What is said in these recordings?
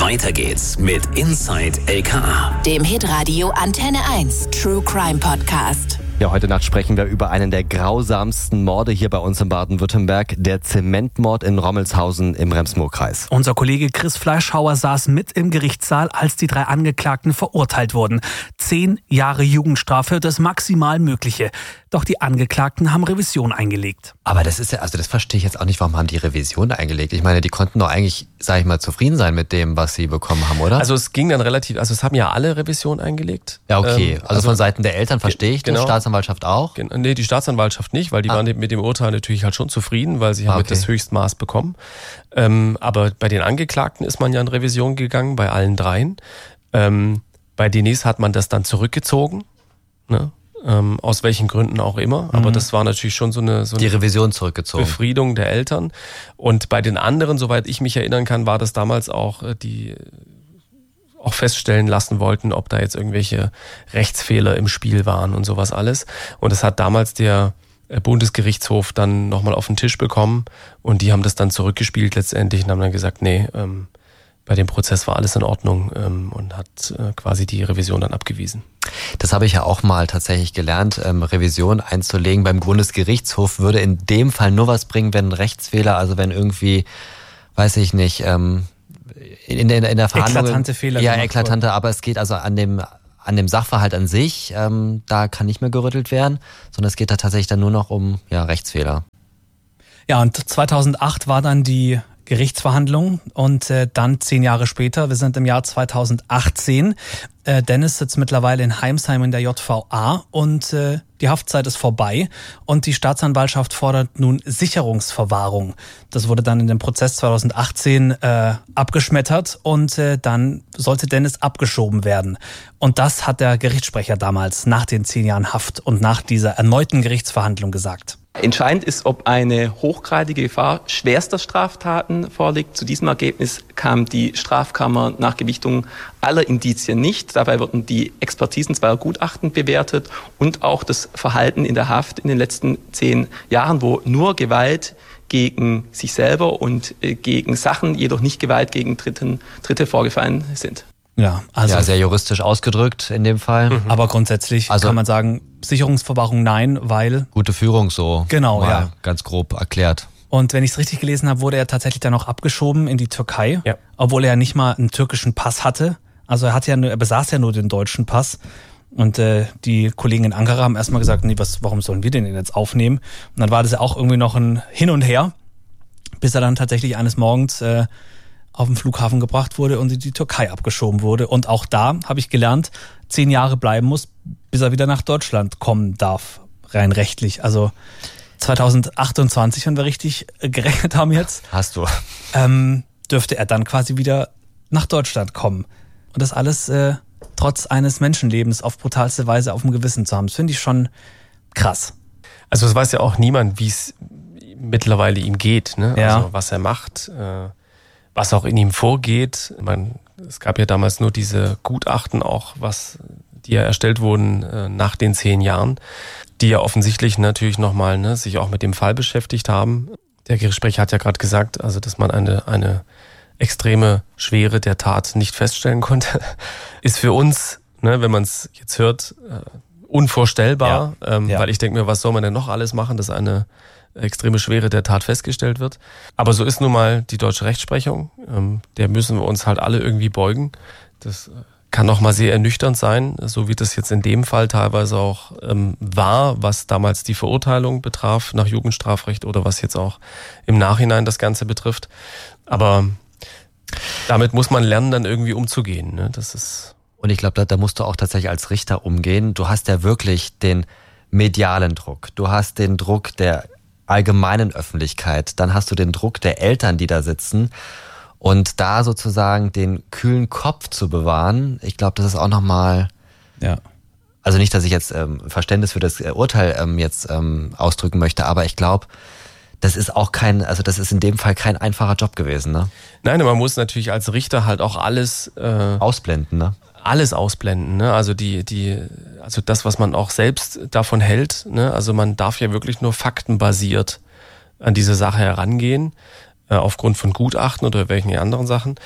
Weiter geht's mit Inside LKA, dem Hitradio Antenne 1 True Crime Podcast. Ja, heute Nacht sprechen wir über einen der grausamsten Morde hier bei uns in Baden-Württemberg, der Zementmord in Rommelshausen im Rems-Murr-Kreis. Unser Kollege Chris Fleischhauer saß mit im Gerichtssaal, als die 3 Angeklagten verurteilt wurden. 10 Jahre Jugendstrafe, das maximal Mögliche. Doch die Angeklagten haben Revision eingelegt. Aber das ist ja, also das verstehe ich jetzt auch nicht, warum haben die Revision eingelegt? Ich meine, die konnten doch eigentlich, sage ich mal, zufrieden sein mit dem, was sie bekommen haben, oder? Also es ging dann relativ, also es haben ja alle Revision eingelegt. Ja, okay. Also von Seiten der Eltern verstehe ich das, genau. Staatsanwaltschaft auch? Nee, die Staatsanwaltschaft nicht, weil die waren mit dem Urteil natürlich halt schon zufrieden, weil sie haben das Höchstmaß bekommen. Aber bei den Angeklagten ist man ja in Revision gegangen, bei allen 3. Bei Denise hat man das dann zurückgezogen, ne? Aus welchen Gründen auch immer. Aber das war natürlich schon so eine die Revision zurückgezogen. Befriedung der Eltern. Und bei den anderen, soweit ich mich erinnern kann, war das damals auch, die auch feststellen lassen wollten, ob da jetzt irgendwelche Rechtsfehler im Spiel waren und sowas alles. Und das hat damals der Bundesgerichtshof dann nochmal auf den Tisch bekommen und die haben das dann zurückgespielt letztendlich und haben dann gesagt, nee, bei dem Prozess war alles in Ordnung und hat quasi die Revision dann abgewiesen. Das habe ich ja auch mal tatsächlich gelernt, Revision einzulegen beim Bundesgerichtshof würde in dem Fall nur was bringen, wenn ein Rechtsfehler, also wenn irgendwie, weiß ich nicht, in der Verhandlung... Eklatante Fehler. Ja, eklatante, aber es geht also an dem Sachverhalt an sich, da kann nicht mehr gerüttelt werden, sondern es geht da tatsächlich dann nur noch um Rechtsfehler. Ja, und 2008 war dann die Gerichtsverhandlung und dann 10 Jahre später, wir sind im Jahr 2018, Dennis sitzt mittlerweile in Heimsheim in der JVA und die Haftzeit ist vorbei und die Staatsanwaltschaft fordert nun Sicherungsverwahrung. Das wurde dann in dem Prozess 2018 abgeschmettert und dann sollte Dennis abgeschoben werden. Und das hat der Gerichtssprecher damals nach den 10 Jahren Haft und nach dieser erneuten Gerichtsverhandlung gesagt. Entscheidend ist, ob eine hochgradige Gefahr schwerster Straftaten vorliegt. Zu diesem Ergebnis kam die Strafkammer nach Gewichtung aller Indizien nicht. Dabei wurden die Expertisen zweier Gutachten bewertet und auch das Verhalten in der Haft in den letzten 10 Jahren, wo nur Gewalt gegen sich selber und gegen Sachen, jedoch nicht Gewalt gegen Dritte vorgefallen sind. Ja, also sehr juristisch ausgedrückt in dem Fall. Aber grundsätzlich kann man sagen, Sicherungsverwahrung nein, weil... Gute Führung so. Genau, ja. Ganz grob erklärt. Und wenn ich es richtig gelesen habe, wurde er tatsächlich dann auch abgeschoben in die Türkei, obwohl er ja nicht mal einen türkischen Pass hatte. Also er besaß ja nur den deutschen Pass. Und die Kollegen in Ankara haben erstmal gesagt, nee, warum sollen wir den denn jetzt aufnehmen? Und dann war das ja auch irgendwie noch ein Hin und Her, bis er dann tatsächlich eines Morgens auf den Flughafen gebracht wurde und in die Türkei abgeschoben wurde. Und auch da habe ich gelernt, 10 Jahre bleiben muss, bis er wieder nach Deutschland kommen darf, rein rechtlich. Also 2028, wenn wir richtig gerechnet haben jetzt. Hast du. Dürfte er dann quasi wieder nach Deutschland kommen. Und das alles trotz eines Menschenlebens auf brutalste Weise auf dem Gewissen zu haben. Das finde ich schon krass. Also es weiß ja auch niemand, wie es mittlerweile ihm geht, ne? Ja. Also was er macht, was auch in ihm vorgeht. Es gab ja damals nur diese Gutachten auch, die ja erstellt wurden nach den 10 Jahren, die ja offensichtlich natürlich nochmal sich auch mit dem Fall beschäftigt haben. Der Gerichtssprecher hat ja gerade gesagt, also dass man eine extreme Schwere der Tat nicht feststellen konnte, ist für uns, wenn man es jetzt hört, unvorstellbar. Weil ich denke mir, was soll man denn noch alles machen, dass eine extreme Schwere der Tat festgestellt wird. Aber so ist nun mal die deutsche Rechtsprechung. Der müssen wir uns halt alle irgendwie beugen. Das kann noch mal sehr ernüchternd sein, so wie das jetzt in dem Fall teilweise auch war, was damals die Verurteilung betraf nach Jugendstrafrecht oder was jetzt auch im Nachhinein das Ganze betrifft. Aber damit muss man lernen, dann irgendwie umzugehen. Ne? Das ist Und ich glaube, da musst du auch tatsächlich als Richter umgehen. Du hast ja wirklich den medialen Druck. Du hast den Druck der allgemeinen Öffentlichkeit. Dann hast du den Druck der Eltern, die da sitzen. Und da sozusagen den kühlen Kopf zu bewahren, ich glaube, das ist auch nochmal... Ja. Also nicht, dass ich jetzt Verständnis für das Urteil ausdrücken möchte, aber ich glaube, das ist auch das ist in dem Fall kein einfacher Job gewesen, ne? Nein, man muss natürlich als Richter halt auch alles ausblenden, ne? Alles ausblenden, ne? Also also das, was man auch selbst davon hält, ne? Also man darf ja wirklich nur faktenbasiert an diese Sache herangehen, aufgrund von Gutachten oder welchen anderen Sachen.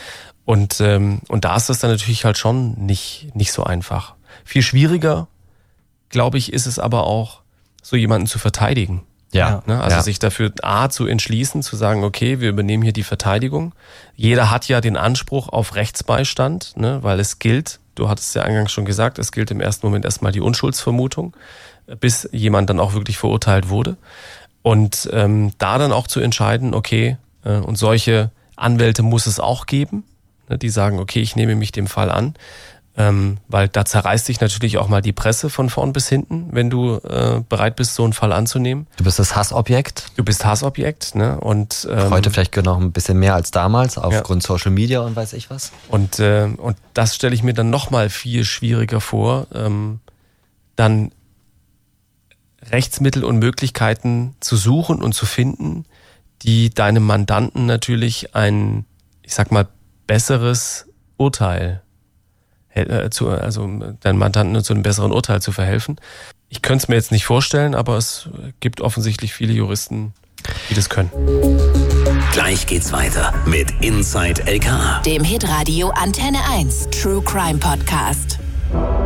Und da ist das dann natürlich halt schon nicht so einfach. Viel schwieriger, glaube ich, ist es aber auch, so jemanden zu verteidigen. Ja. Ne? Also sich dafür zu entschließen, zu sagen, okay, wir übernehmen hier die Verteidigung. Jeder hat ja den Anspruch auf Rechtsbeistand, ne? Weil es gilt, du hattest ja eingangs schon gesagt, es gilt im ersten Moment erstmal die Unschuldsvermutung, bis jemand dann auch wirklich verurteilt wurde. Und da dann auch zu entscheiden, okay, und solche Anwälte muss es auch geben, ne? Die sagen, okay, ich nehme mich dem Fall an. Weil da zerreißt sich natürlich auch mal die Presse von vorn bis hinten, wenn du bereit bist, so einen Fall anzunehmen. Du bist das Hassobjekt. Du bist Hassobjekt, ne? Und heute vielleicht noch ein bisschen mehr als damals, aufgrund Social Media und weiß ich was. Und das stelle ich mir dann nochmal viel schwieriger vor, dann Rechtsmittel und Möglichkeiten zu suchen und zu finden, die deinem Mandanten natürlich ein, ich sag mal, besseres Urteil deinen Mandanten zu einem besseren Urteil zu verhelfen. Ich könnte es mir jetzt nicht vorstellen, aber es gibt offensichtlich viele Juristen, die das können. Gleich geht's weiter mit Inside LKA, dem Hitradio Antenne 1 True Crime Podcast.